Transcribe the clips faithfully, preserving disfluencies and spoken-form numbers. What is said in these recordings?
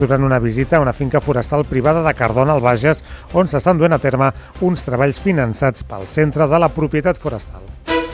durant una visita a una finca forestal privada de Cardona, al Bages, on s'estan duent a terme uns treballs finançats pel Centre de la Propietat Forestal.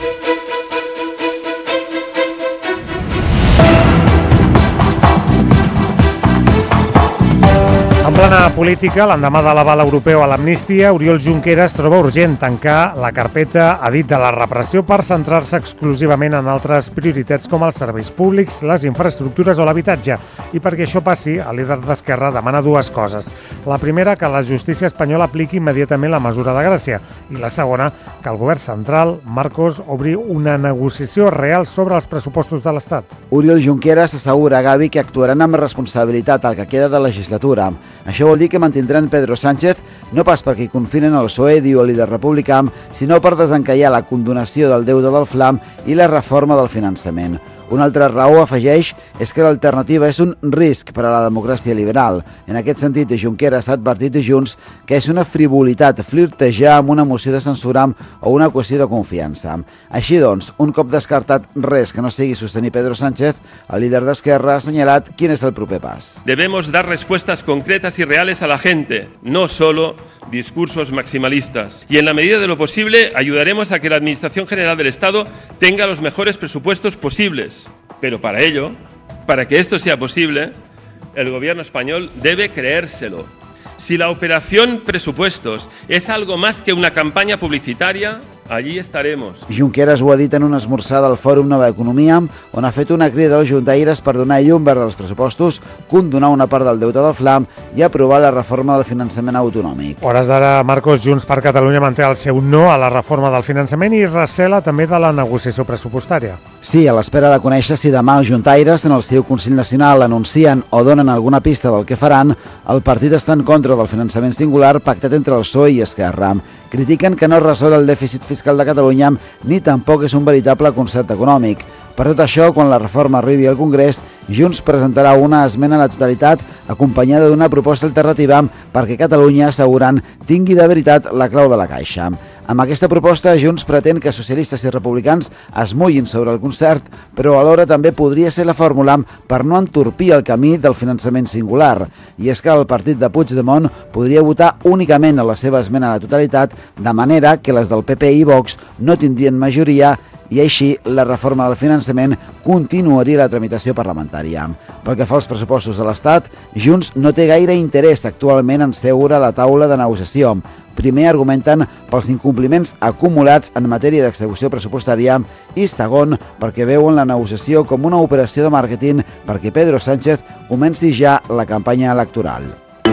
En plana política, l'endemà de l'aval europeu a l'amnistia, Oriol Junqueras troba urgent tancar la carpeta, ha dit, de la repressió per centrar-se exclusivament en altres prioritats com els serveis públics, les infraestructures o l'habitatge. I perquè això passi, el líder d'Esquerra demana dues coses. La primera, que la justícia espanyola apliqui immediatament la mesura de Gràcia. I la segona, que el govern central, Marcos, obri una negociació real sobre els pressupostos de l'Estat. Oriol Junqueras assegura a Gavi que actuaran amb responsabilitat al que queda de legislatura. Això vol dir que mantindran Pedro Sánchez no pas perquè hi confinen el P S O E, diu el líder republicà, sinó per desencallar la condonació del deute del Flam i la reforma del finançament. Una altra raó, afegeix, és que l'alternativa és un risc per a la democràcia liberal. En aquest sentit, Junqueras ha advertit a Junts que és una frivolitat flirtejar amb una moció de censura o una qüestió de confiança. Així doncs, un cop descartat res que no sigui sostenir Pedro Sánchez, el líder d'Esquerra ha assenyalat quin és el proper pas. Debemos dar respuestas concretas y reales a la gente, no solo discursos maximalistas. Y en la medida de lo posible ayudaremos a que la Administración General del Estado tenga los mejores presupuestos posibles. Pero para ello, para que esto sea posible, el gobierno español debe creérselo. Si la operación presupuestos es algo más que una campaña publicitaria, allí estaremos. Junqueras ho ha dit en una esmorzada al Fòrum Nova Economia, on ha fet una crida als juntaires per donar llum verd als pressupostos, condonar una part del deute del Flam i aprovar la reforma del finançament autonòmic. Hores d'ara, Marcos, Junts per Catalunya manté el seu no a la reforma del finançament i recela també de la negociació pressupostària. Sí, a l'espera de conèixer si demà els juntaires en el seu Consell Nacional anuncien o donen alguna pista del que faran, el partit està en contra del finançament singular pactat entre el P S O E i Esquerra. Critiquen que no resol el dèficit fiscal de Catalunya ni tampoc és un veritable concert econòmic. Per tot això, quan la reforma arribi al Congrés, Junts presentarà una esmena a la totalitat acompanyada d'una proposta alternativa perquè Catalunya, asseguren, tingui de veritat la clau de la caixa. Amb aquesta proposta, Junts pretén que socialistes i republicans es mullin sobre el concert, però alhora també podria ser la fórmula per no entorpir el camí del finançament singular. I és que el partit de Puigdemont podria votar únicament a la seva esmena a la totalitat, de manera que les del P P i Vox no tindrien majoria i així la reforma del finançament continuaria la tramitació parlamentària. Pel que fa als pressupostos de l'Estat, Junts no té gaire interès actualment en seure a la taula de negociació. Primer, argumenten pels incompliments acumulats en matèria d'execució pressupostària i segon, perquè veuen la negociació com una operació de màrqueting perquè Pedro Sánchez comenci ja la campanya electoral.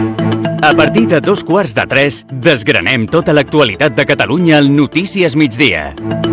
A partir de dos quarts de tres, desgranem tota l'actualitat de Catalunya al Notícies Migdia.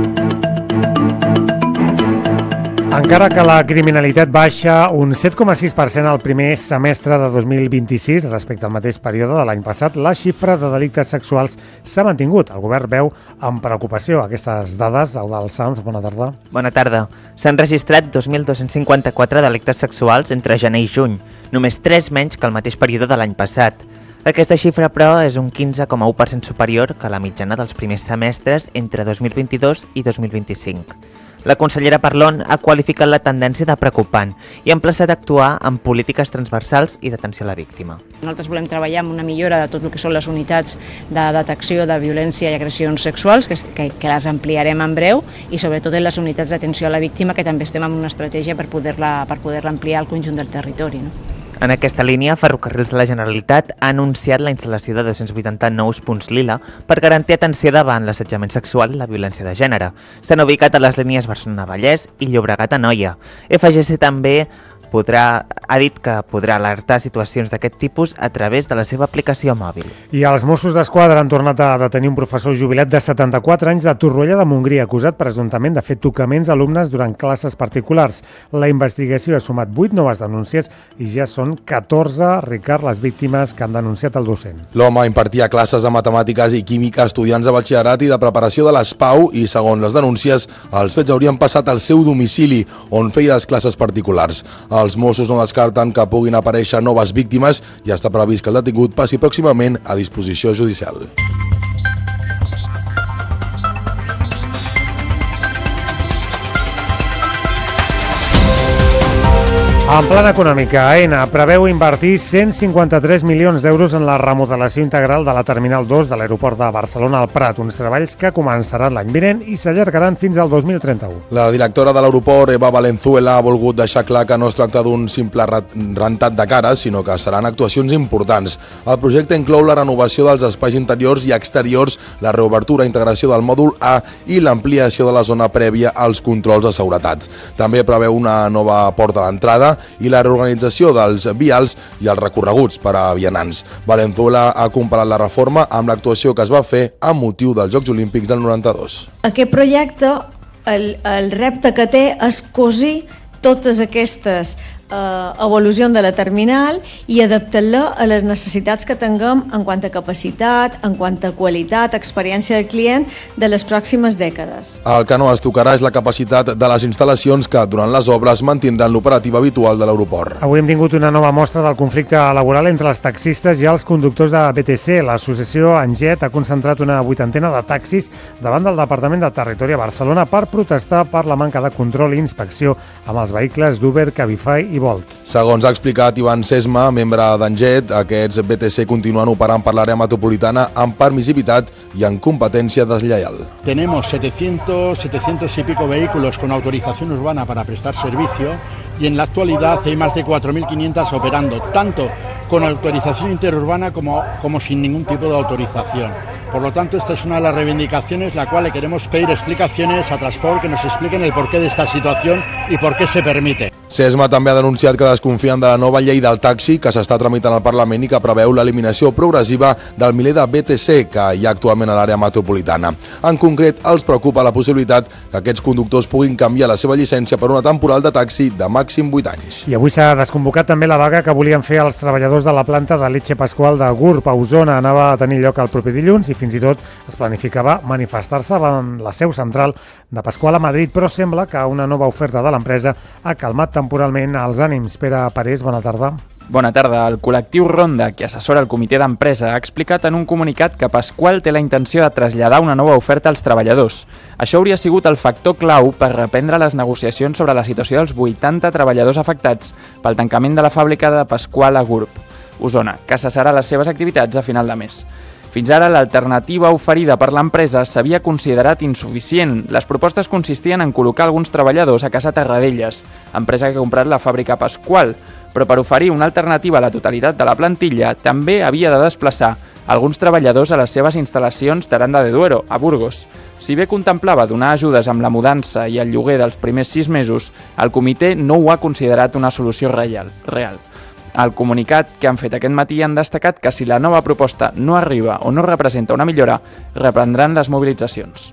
Encara que la criminalitat baixa un set coma sis per cent al primer semestre de dos mil vint-i-sis respecte al mateix període de l'any passat, la xifra de delictes sexuals s'ha mantingut. El govern veu amb preocupació aquestes dades. Eudald Sanz, bona tarda. Bona tarda. S'han registrat dos mil dos-cents cinquanta-quatre delictes sexuals entre gener i juny, només tres menys que el mateix període de l'any passat. Aquesta xifra, però, és un quinze coma u per cent superior que la mitjana dels primers semestres entre dos mil vint-i-dos i dos mil vint-i-cinc. La consellera Parlon ha qualificat la tendència de preocupant i ha emplaçat a actuar en polítiques transversals i d'atenció a la víctima. Nosaltres volem treballar en una millora de tot el que són les unitats de detecció de violència i agressions sexuals, que, que, que les ampliarem en breu, i sobretot en les unitats d'atenció a la víctima, que també estem en una estratègia per poder-la per poder-la ampliar al conjunt del territori, no? En aquesta línia, Ferrocarrils de la Generalitat ha anunciat la instal·lació de dos-cents vuitanta nous punts lila per garantir atenció davant l'assetjament sexual i la violència de gènere. S'han ubicat a les línies Barcelona-Vallès i Llobregat-Anoia. F G C també podrà, ha dit que podrà alertar situacions d'aquest tipus a través de la seva aplicació mòbil. I els Mossos d'Esquadra han tornat a detenir un professor jubilat de setanta-quatre anys de Torroella de Montgrí, acusat presumptament de fer tocaments a alumnes durant classes particulars. La investigació ha sumat vuit noves denúncies i ja són catorze, Ricard, les víctimes que han denunciat el docent. L'home impartia classes de matemàtiques i química a estudiants de batxillerat i de preparació de l'S P A U i, segons les denúncies, els fets haurien passat al seu domicili, on feia les classes particulars. Els Mossos no descarten que puguin aparèixer noves víctimes i està previst que el detingut passi pròximament a disposició judicial. En plana econòmica, Aena preveu invertir cent cinquanta-tres milions d'euros en la remodelació integral de la Terminal dos de l'aeroport de Barcelona al Prat, uns treballs que començaran l'any vinent i s'allargaran fins al dos mil trenta-u. La directora de l'aeroport, Eva Valenzuela, ha volgut deixar clar que no es tracta d'un simple rentat de cares, sinó que seran actuacions importants. El projecte inclou la renovació dels espais interiors i exteriors, la reobertura i integració del mòdul A i l'ampliació de la zona prèvia als controls de seguretat. També preveu una nova porta d'entrada i la reorganització dels vials i els recorreguts per a vianants. Valenzuela ha comparat la reforma amb l'actuació que es va fer amb motiu dels Jocs Olímpics del noranta-dos. Aquest projecte, el, el repte que té és cosir totes aquestes eh, evolucions de la terminal i adaptar-la a les necessitats que tinguem en quant a capacitat, en quant a qualitat, experiència del client de les pròximes dècades. El que no es tocarà és la capacitat de les instal·lacions que durant les obres mantindran l'operativa habitual de l'aeroport. Avui hem tingut una nova mostra del conflicte laboral entre els taxistes i els conductors de B T C. L'associació Anget ha concentrat una vuitantena de taxis davant del Departament de Territori a Barcelona per protestar per la manca de control i inspecció amb els vehicles d'Uber, Cabify i Bolt. Segons ha explicat Ivan Sesma, membre d'Anget, aquests B T C continuen operant per l'àrea metropolitana amb permissivitat i en competència deslleial. Tenemos setecientos, setecientos y pico vehículos con autorización urbana para prestar servicio y en la actualidad hay más de cuatro mil quinientos operando, tanto con autorización interurbana como, como sin ningún tipo de autorización. Por lo tanto, esta es una de las reivindicaciones, la cual le queremos pedir explicaciones a Transport, que nos expliquen el porqué de esta situación y por qué se permite. Sesma també ha denunciat que desconfien de la nova llei del taxi que s'està tramitant al Parlament i que preveu l'eliminació progressiva del miler de B T C que hi ha actualment a l'àrea metropolitana. En concret, els preocupa la possibilitat que aquests conductors puguin canviar la seva llicència per una temporal de taxi de màxim vuit anys. I avui s'ha desconvocat també la vaga que volien fer els treballadors de la planta de Leche Pascual de Gurb, a Osona. Anava a tenir lloc el proper dilluns i fins i tot es planificava manifestar-se en la seu central de Pascual a Madrid, però sembla que una nova oferta de l'empresa ha calmat temporalment els ànims. Pere Parés, bona tarda. Bona tarda. El col·lectiu Ronda, que assessora el comitè d'empresa, ha explicat en un comunicat que Pascual té la intenció de traslladar una nova oferta als treballadors. Això hauria sigut el factor clau per reprendre les negociacions sobre la situació dels vuitanta treballadors afectats pel tancament de la fàbrica de Pascual a Gurb, Osona, que cessarà les seves activitats a final de mes. Fins ara, l'alternativa oferida per l'empresa s'havia considerat insuficient. Les propostes consistien en col·locar alguns treballadors a Casa Terradellas, empresa que ha comprat la fàbrica Pascual, però per oferir una alternativa a la totalitat de la plantilla també havia de desplaçar alguns treballadors a les seves instal·lacions d'Aranda de Duero, a Burgos. Si bé contemplava donar ajudes amb la mudança i el lloguer dels primers sis mesos, el comitè no ho ha considerat una solució real. real. Al comunicat que han fet aquest matí han destacat que si la nova proposta no arriba o no representa una millora, reprendran les mobilitzacions.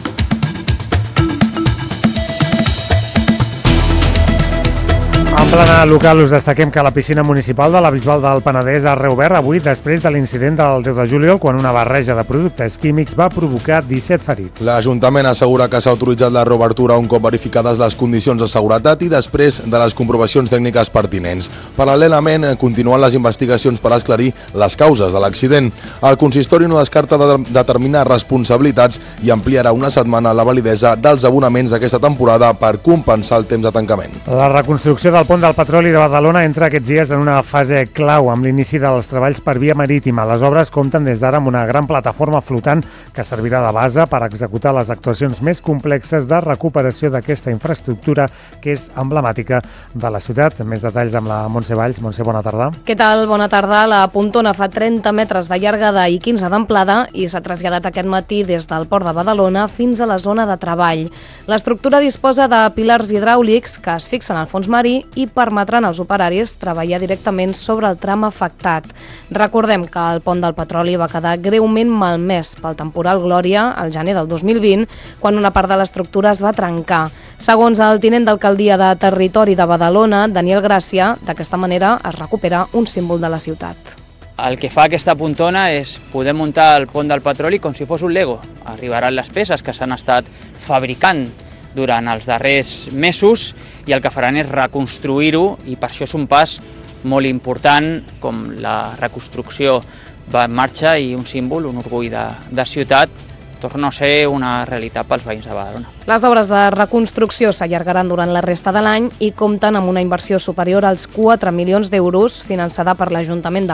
En plana local us destaquem que la piscina municipal de la Bisbal del Penedès ha reobert avui després de l'incident del deu de juliol quan una barreja de productes químics va provocar disset ferits. L'Ajuntament assegura que s'ha autoritzat la reobertura un cop verificades les condicions de seguretat i després de les comprovacions tècniques pertinents. Paral·lelament, continuen les investigacions per esclarir les causes de l'accident. El consistori no descarta de determinar responsabilitats i ampliarà una setmana la validesa dels abonaments d'aquesta temporada per compensar el temps de tancament. La reconstrucció del pont del Petroli de Badalona entra aquests dies en una fase clau amb l'inici dels treballs per via marítima. Les obres compten des d'ara amb una gran plataforma flotant que servirà de base per executar les actuacions més complexes de recuperació d'aquesta infraestructura que és emblemàtica de la ciutat. Més detalls amb la Montse Valls. Montse, bona tarda. Què tal? Bona tarda. La pontona fa trenta metres de llargada i quinze d'amplada i s'ha traslladat aquest matí des del port de Badalona fins a la zona de treball. L'estructura disposa de pilars hidràulics que es fixen al fons marí i permetran als operaris treballar directament sobre el tram afectat. Recordem que el pont del Petroli va quedar greument malmès pel temporal Glòria al gener del dos mil vint, quan una part de l'estructura es va trencar. Segons el tinent d'alcaldia de Territori de Badalona, Daniel Gràcia, d'aquesta manera es recupera un símbol de la ciutat. El que fa aquesta pontona és poder muntar el pont del Petroli com si fos un Lego. Arribaran les peces que s'han estat fabricant durant els darrers mesos i el que faran és reconstruir-ho i per això és un pas molt important com la reconstrucció va en marxa i un símbol, un orgull de, de ciutat torna a ser una realitat pels veïns de Badalona. Les obres de reconstrucció s'allargaran durant la resta de l'any i compten amb una inversió superior als quatre milions d'euros finançada per l'Ajuntament de